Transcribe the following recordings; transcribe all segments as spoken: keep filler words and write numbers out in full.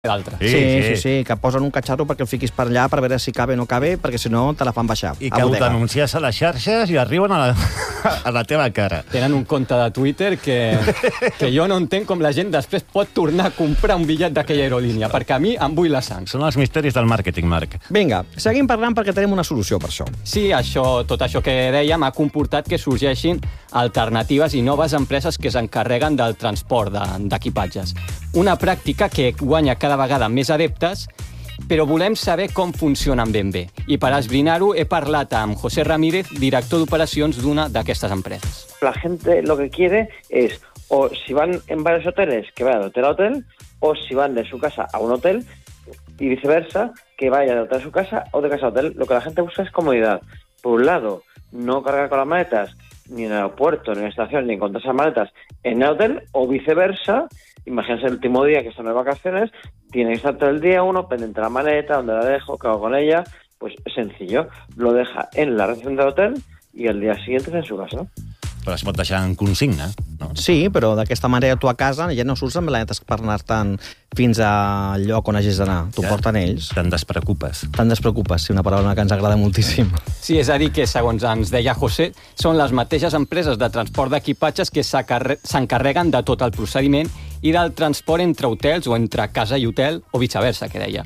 l'altre. Sí, sí, sí, sí, que posen un catxarro perquè el fiquis per allà per veure si cabe o no cabe, perquè si no te la fan baixar. I que ho denuncies a les xarxes i arriben a la, a la teva cara. Tenen un compte de Twitter que, que jo no entenc com la gent després pot tornar a comprar un bitllet d'aquella aerolínia, perquè a mi em bull la sang. Són els misteris del màrqueting, Marc. Vinga, seguim parlant perquè tenim una solució per això. Sí, això, tot això que dèiem ha comportat que sorgeixin alternatives i noves empreses que s'encarreguen del transport d'equipatges. Una pràctica que guanya cada vegada més adeptes, però volem saber com funcionen ben bé. I per esbrinar-ho he parlat amb José Ramírez, director d'operacions d'una d'aquestes empreses. La gente lo que quiere es, o si van en varios hoteles, que vayan de hotel a hotel, o si van de su casa a un hotel, y viceversa, que vaya de hotel a su casa o de casa a hotel. Lo que la gente busca es comodidad. Por un lado, no cargar con las maletas ni en el aeropuerto, ni en la estación, ni encontrar esas maletas en el hotel, o viceversa. Imagínense el último día que están de vacaciones, tiene que estar todo el día uno pendiente de la maleta, dónde la dejo, qué hago con ella. Pues es sencillo, lo deja en la recepción del hotel y el día siguiente es en su casa. Però es pot deixar en consigna, no? Sí, però d'aquesta manera tu a casa ja no surts amb maletes per anar-te'n fins al lloc on hagis d'anar. T'ho ja porten ells. Te'n despreocupes. Te'n despreocupes, sí, una paraula que ens agrada moltíssim. Sí, és a dir que, segons ens deia José, són les mateixes empreses de transport d'equipatges que s'encarreguen de tot el procediment i del transport entre hotels o entre casa i hotel, o viceversa, que deia.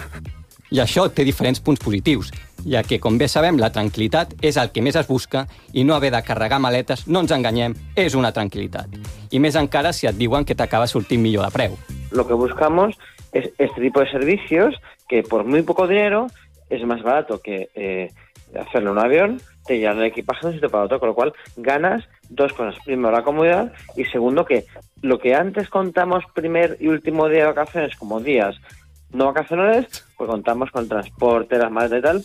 I això té diferents punts positius, ja que, com bé sabem, la tranquil·litat és el que més es busca i no haver de carregar maletes, no ens enganyem, és una tranquil·litat. I més encara si et diuen que t'acaba sortint millor de preu. Lo que buscamos es este tipo de servicios que por muy poco dinero es más barato que eh, hacerlo en un avión, te llevan el equipaje de un sitio para otro, con lo cual ganas dos cosas. Primero, la comodidad, y segundo, que lo que antes contamos primer y último día de vacaciones como días no vacacionales, pues contamos con el transporte, las maletas y tal.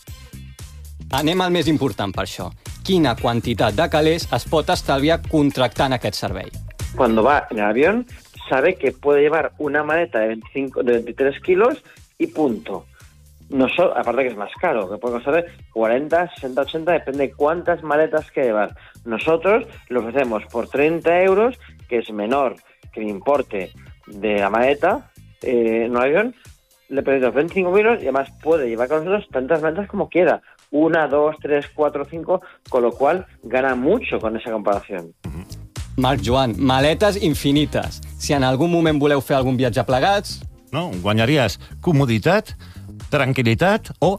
Anem al més important per això. Quina quantitat de calés es pot estalviar contractant aquest servei? Cuando va en el avión, sabe que puede llevar una maleta de, veinticinco, de veintitrés kilos y punto. No so, aparte que es más caro, que puede costar cuarenta, sesenta, ochenta, depende de cuántas maletas que llevar. Nosotros lo ofrecemos por treinta euros, que es menor que el importe de la maleta eh, en un avión. Le pedimos veinticinco kilos y además puede llevar con nosotros tantas maletas como quiera. Una, dos, tres, cuatro, cinco, con lo cual gana mucho con esa comparación. Marc Joan, maletes infinites. Si en algun moment voleu fer algun viatge plegats... No, guanyaries comoditat, tranquil·litat o...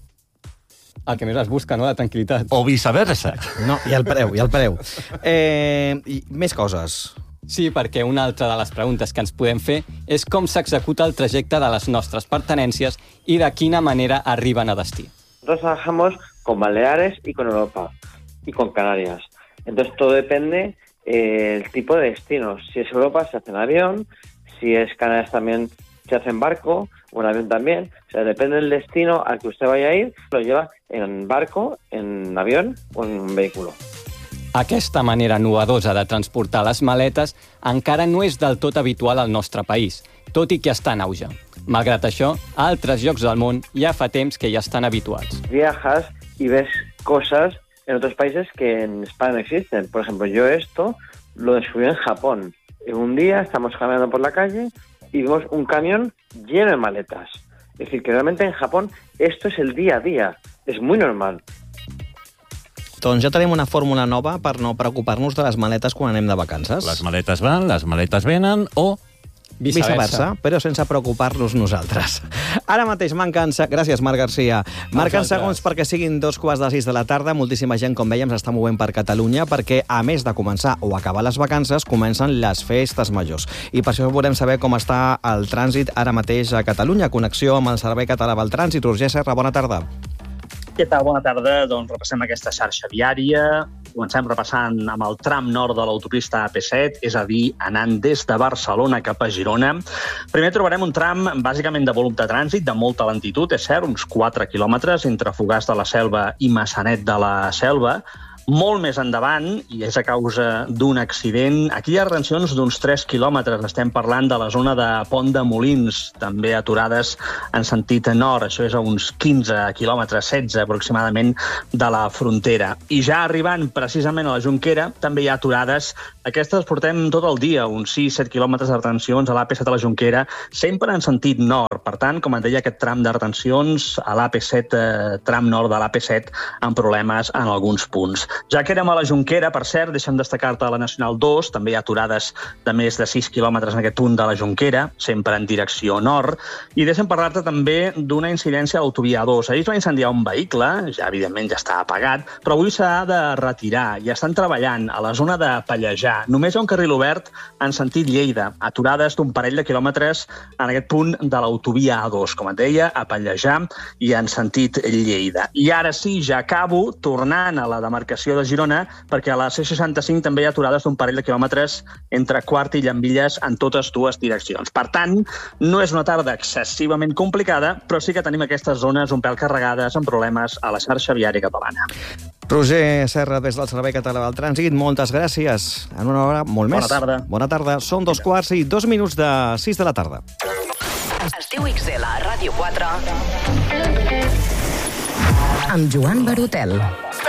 El que més es busca, no?, la tranquil·litat. O viceversa. No, i el preu, i el preu. Eh, i més coses. Sí, perquè una altra de les preguntes que ens podem fer és com s'executa el trajecte de les nostres pertenències i de quina manera arriben a destí. Nosotros trabajamos con Baleares y con Europa y con Canarias. Entonces todo depende eh, el tipo de destino. Si es Europa se hace en avión, si es Canarias también se hace en barco, o en avión también. O sea, depende del destino al que usted vaya a ir, lo lleva en barco, en avión o en un vehículo. Aquesta manera novedosa de transportar les maletes encara no és del tot habitual al nostre país, tot i que està en auge. Malgrat això, a altres llocs del món ja fa temps que ja estan habituats. Viajas y ves cosas en otros países que en España no existen. Por ejemplo, yo esto lo descubrí en Japón. Un día estamos caminando por la calle y vimos un camión lleno de maletas. Es decir, que realmente en Japón esto es el día a día. Es muy normal. Doncs ja tenim una fórmula nova per no preocupar-nos de les maletes quan anem de vacances. Les maletes van, les maletes venen o... Viceversa, viceversa però sense preocupar-nos nosaltres. Ara mateix manquen... Gràcies, Marc Garcia. Marquen segons perquè siguin dos quarts de sis de la tarda. Moltíssima gent, com vèiem, s'està movent per Catalunya perquè, a més de començar o acabar les vacances, comencen les festes majors. I per això volem saber com està el trànsit ara mateix a Catalunya. Connexió amb el Servei Català del Trànsit. Roger Serra, bona tarda. Què tal? Bona tarda. Doncs repassem aquesta xarxa viària. Comencem repassant amb el tram nord de l'autopista A P set, és a dir, anant des de Barcelona cap a Girona. Primer trobarem un tram bàsicament de volum de trànsit, de molta lentitud, és cert, uns quatre quilòmetres entre Fogars de la Selva i Massanet de la Selva. Molt més endavant, i és a causa d'un accident, aquí hi ha retencions d'uns tres quilòmetres. Estem parlant de la zona de Pont de Molins, també aturades en sentit nord. Això és a uns quinze quilòmetres, setze aproximadament, de la frontera. I ja arribant precisament a la Jonquera, també hi ha aturades. Aquestes portem tot el dia, uns sis set quilòmetres de retencions a l'A P set a la Jonquera, sempre en sentit nord. Per tant, com et deia, aquest tram de retencions a l'A P set, eh, tram nord de l'A P set, amb problemes en alguns punts. Ja que érem a la Jonquera, per cert, deixem destacar-te a la Nacional dos, també hi ha aturades de més de sis quilòmetres en aquest punt de la Jonquera, sempre en direcció nord, i deixem parlar-te també d'una incidència a l'autovia A dos. Ahir es va incendiar un vehicle, ja evidentment ja està apagat, però avui s'ha de retirar i estan treballant a la zona de Pallejà. Només hi ha un carril obert en sentit Lleida, aturades d'un parell de quilòmetres en aquest punt de l'autovia A dos, com et deia, a Pallejà i en sentit Lleida. I ara sí, ja acabo, tornant a la demarcació de Girona, perquè a la C seixanta-cinc també hi ha aturades d'un parell de quilòmetres entre Quart i Llambilles en totes dues direccions. Per tant, no és una tarda excessivament complicada, però sí que tenim aquestes zones un pèl carregades amb problemes a la xarxa viària catalana. Roger Serra, des del Servei Català del Trànsit, moltes gràcies. En una hora, molt més. Bona tarda. Bona tarda. Són dos quarts i dos minuts de sis de la tarda. Estiu X L a Ràdio quatre amb Joan Barotel.